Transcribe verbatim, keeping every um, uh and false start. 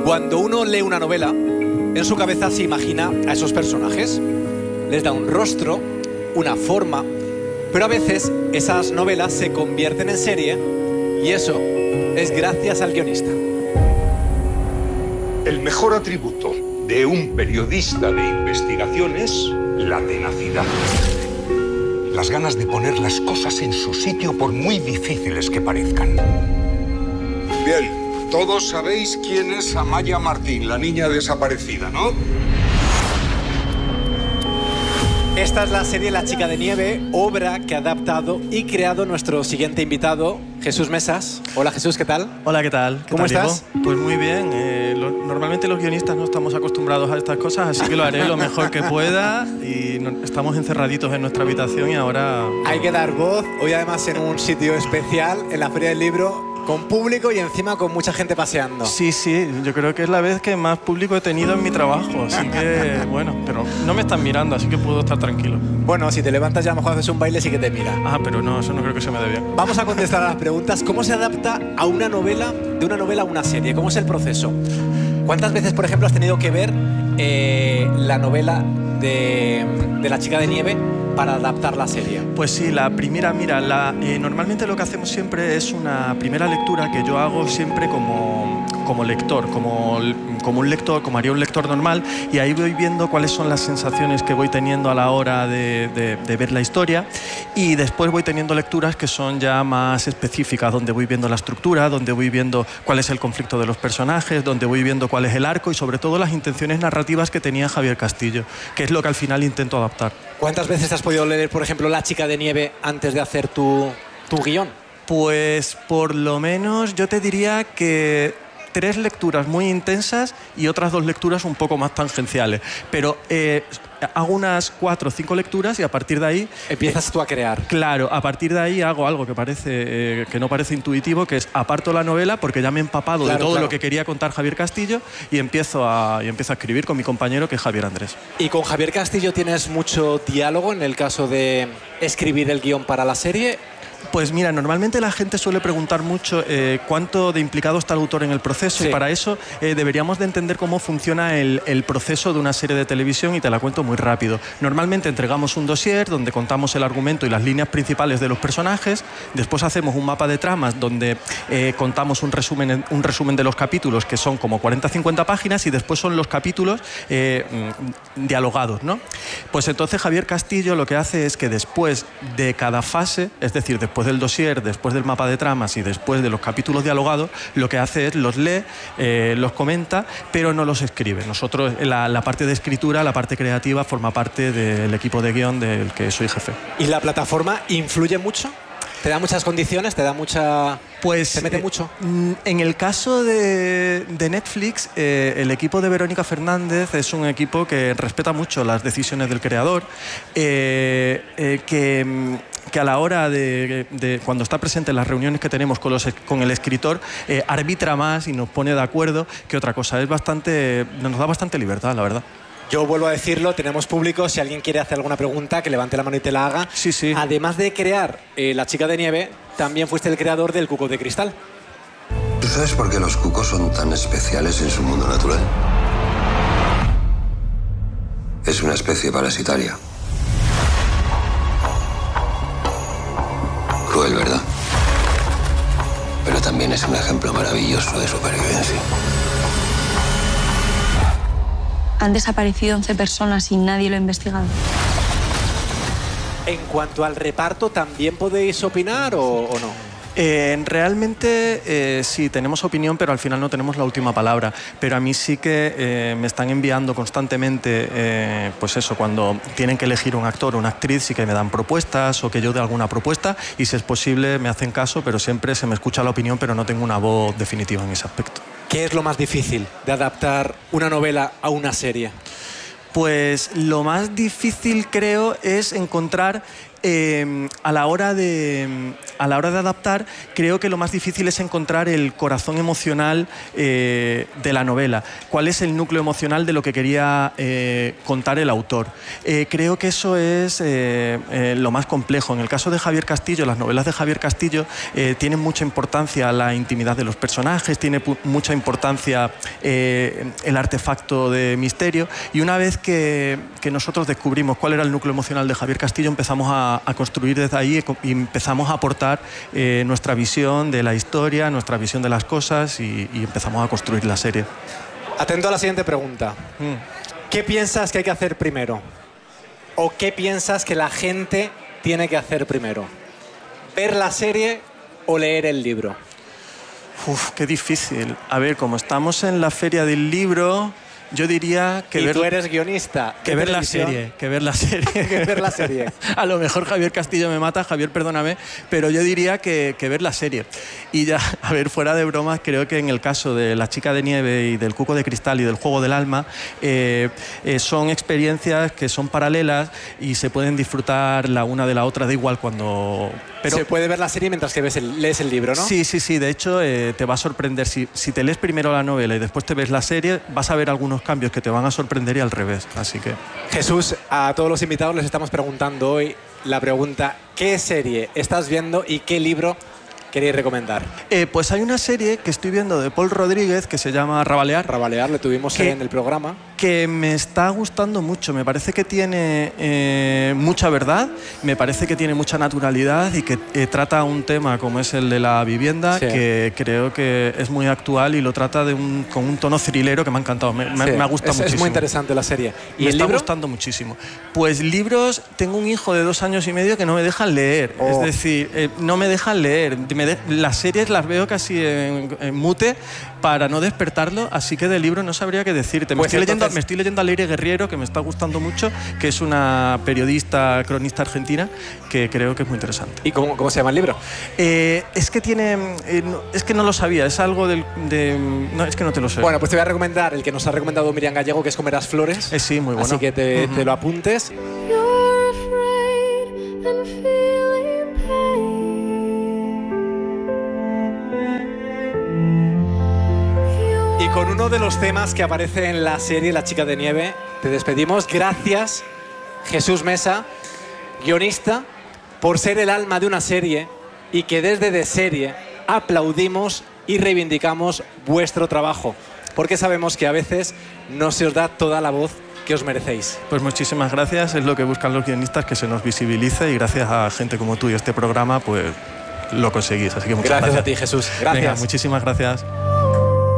Cuando uno lee una novela, en su cabeza se imagina a esos personajes. Les da un rostro, una forma, pero a veces esas novelas se convierten en serie y eso es gracias al guionista. El mejor atributo de un periodista de investigación es la tenacidad. Las ganas de poner las cosas en su sitio por muy difíciles que parezcan. Bien, todos sabéis quién es Amaya Martín, la niña desaparecida, ¿no? Esta es la serie La Chica de Nieve, obra que ha adaptado y creado nuestro siguiente invitado, Jesús Mesas. Hola Jesús, ¿qué tal? Hola, ¿qué tal? ¿Qué ¿Cómo tal, estás? Diego? Pues muy bien. Eh, lo, normalmente los guionistas no estamos acostumbrados a estas cosas, así que lo haré lo mejor que pueda. Y no, estamos encerraditos en nuestra habitación y ahora... Hay que dar voz, hoy además en un sitio especial, en la Feria del Libro, con público y encima con mucha gente paseando. Sí, sí, yo creo que es la vez que más público he tenido en mi trabajo, así que, bueno, pero no me están mirando, así que puedo estar tranquilo. Bueno, si te levantas ya a lo mejor haces un baile, sí que te mira. Ah, pero no, eso no creo que se me dé bien. Vamos a contestar a las preguntas. ¿Cómo se adapta a una novela, de una novela a una serie? ¿Cómo es el proceso? ¿Cuántas veces, por ejemplo, has tenido que ver eh, la novela de, de La Chica de Nieve para adaptar la serie? Pues sí, la primera, mira, la, eh, normalmente lo que hacemos siempre es una primera lectura que yo hago siempre como, como lector, como, como un lector, como haría un lector normal, y ahí voy viendo cuáles son las sensaciones que voy teniendo a la hora de, de, de ver la historia, y después voy teniendo lecturas que son ya más específicas, donde voy viendo la estructura, donde voy viendo cuál es el conflicto de los personajes, donde voy viendo cuál es el arco y sobre todo las intenciones narrativas que tenía Javier Castillo, que es lo que al final intento adaptar. ¿Cuántas veces has podido leer, por ejemplo, La Chica de Nieve antes de hacer tu, tu guión? Pues por lo menos yo te diría que tres lecturas muy intensas y otras dos lecturas un poco más tangenciales. Pero eh, hago unas cuatro o cinco lecturas y a partir de ahí... Empiezas eh, tú a crear. Claro, a partir de ahí hago algo que, parece, eh, que no parece intuitivo, que es aparto la novela porque ya me he empapado Claro, de todo claro. lo que quería contar Javier Castillo y empiezo, a, y empiezo a escribir con mi compañero, que es Javier Andrés. ¿Y con Javier Castillo tienes mucho diálogo en el caso de escribir el guión para la serie? Pues mira, normalmente la gente suele preguntar mucho eh, cuánto de implicado está el autor en el proceso, Sí. y para eso eh, deberíamos de entender cómo funciona el, el proceso de una serie de televisión, y te la cuento muy rápido. Normalmente entregamos un dossier donde contamos el argumento y las líneas principales de los personajes, después hacemos un mapa de tramas donde eh, contamos un resumen, un resumen de los capítulos, que son como cuarenta a cincuenta páginas, y después son los capítulos eh, dialogados, ¿no? Pues entonces Javier Castillo lo que hace es que después de cada fase, es decir, después del dossier, después del mapa de tramas y después de los capítulos dialogados, lo que hace es los lee, eh, los comenta, pero no los escribe. Nosotros, la, la parte de escritura, la parte creativa, forma parte del equipo de guión del que soy jefe. ¿Y la plataforma influye mucho? ¿Te da muchas condiciones? ¿Te da mucha...? Pues, ¿Te mete eh, mucho? En el caso de, de Netflix, eh, el equipo de Verónica Fernández es un equipo que respeta mucho las decisiones del creador, eh, eh, que... que a la hora de, de cuando está presente en las reuniones que tenemos con, los, con el escritor, eh, arbitra más y nos pone de acuerdo que otra cosa. Es bastante, nos da bastante libertad, la verdad. Yo vuelvo a decirlo, tenemos público, si alguien quiere hacer alguna pregunta, que levante la mano y te la haga. Sí, sí. Además de crear eh, La Chica de Nieve, también fuiste el creador del Cuco de Cristal. ¿Tú sabes por qué los cucos son tan especiales en su mundo natural? Es una especie parasitaria. Cruel, ¿verdad? Pero también es un ejemplo maravilloso de supervivencia. Han desaparecido once personas y nadie lo ha investigado. En cuanto al reparto, ¿también podéis opinar o, o no? Eh, realmente eh, sí, tenemos opinión, pero al final no tenemos la última palabra. Pero a mí sí que eh, me están enviando constantemente, eh, pues eso, cuando tienen que elegir un actor o una actriz, sí que me dan propuestas o que yo dé alguna propuesta, y si es posible me hacen caso, pero siempre se me escucha la opinión, pero no tengo una voz definitiva en ese aspecto. ¿Qué es lo más difícil de adaptar una novela a una serie? Pues lo más difícil, creo, es encontrar eh, a, la hora de, a la hora de adaptar, creo que lo más difícil es encontrar el corazón emocional eh, de la novela. ¿Cuál es el núcleo emocional de lo que quería eh, contar el autor? Eh, creo que eso es eh, eh, lo más complejo. En el caso de Javier Castillo, las novelas de Javier Castillo eh, tienen mucha importancia la intimidad de los personajes, tiene mucha importancia eh, el artefacto de misterio, y una vez que, que nosotros descubrimos cuál era el núcleo emocional de Javier Castillo, empezamos a, a construir desde ahí y empezamos a aportar eh, nuestra visión de la historia, nuestra visión de las cosas, y, y empezamos a construir la serie. Atento a la siguiente pregunta. Mm. ¿Qué piensas que hay que hacer primero? ¿O qué piensas que la gente tiene que hacer primero? ¿Ver la serie o leer el libro? Uf, qué difícil. A ver, como estamos en la feria del libro, yo diría que y ver... tú eres guionista. Que ver la serie, que ver la serie. que ver la serie. A lo mejor Javier Castillo me mata, Javier, perdóname, pero yo diría que, que ver la serie. Y ya, a ver, fuera de bromas, creo que en el caso de La chica de nieve y del Cuco de cristal y del Juego del alma, eh, eh, son experiencias que son paralelas y se pueden disfrutar la una de la otra, da igual cuando... Pero, se puede ver la serie mientras que ves el, lees el libro, ¿no? Sí, sí, sí. De hecho, eh, te va a sorprender. Si, si te lees primero la novela y después te ves la serie, vas a ver algunos cambios que te van a sorprender y al revés. Así que... Jesús, a todos los invitados les estamos preguntando hoy la pregunta: ¿qué serie estás viendo y qué libro queréis recomendar? Eh, pues hay una serie que estoy viendo de Paul Rodríguez que se llama Rabalear. Rabalear, le tuvimos que, en el programa. Que me está gustando mucho. Me parece que tiene eh, mucha verdad, me parece que tiene mucha naturalidad y que eh, trata un tema como es el de la vivienda, sí, que creo que es muy actual y lo trata de un, con un tono thrillero que me ha encantado. Me, me, sí, me ha gustado es, muchísimo. Es muy interesante la serie. ¿Y me el está libro? gustando muchísimo. Pues libros, tengo un hijo de dos años y medio que no me dejan leer. Oh. Es decir, eh, no me dejan leer. Me de, las series las veo casi en, en mute para no despertarlo, así que del libro no sabría qué decirte. Me, pues estoy, entonces... leyendo, me estoy leyendo a Leire Guerriero, que me está gustando mucho, que es una periodista, cronista argentina, que creo que es muy interesante. ¿Y cómo, cómo se llama el libro? Eh, es que tiene... Eh, no, es que no lo sabía, es algo del, de... No, es que no te lo sé. Bueno, pues te voy a recomendar el que nos ha recomendado Miriam Gallego, que es Comerás Flores. Eh, sí, muy bueno. Así que te, uh-huh. te lo apuntes. Y con uno de los temas que aparece en la serie La chica de nieve, te despedimos. Gracias, Jesús Mesa, guionista, por ser el alma de una serie y que desde de serie aplaudimos y reivindicamos vuestro trabajo, porque sabemos que a veces no se os da toda la voz que os merecéis. Pues muchísimas gracias, es lo que buscan los guionistas, que se nos visibilice, y gracias a gente como tú y este programa, pues lo conseguís. Así que muchas gracias. gracias a ti, Jesús. Gracias. Venga, muchísimas gracias.